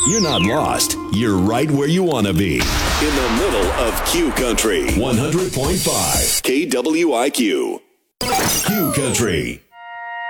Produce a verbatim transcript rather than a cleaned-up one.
You're not lost. You're right where you want to be. In the middle of Q Country. one hundred point five K W I Q. Q Country.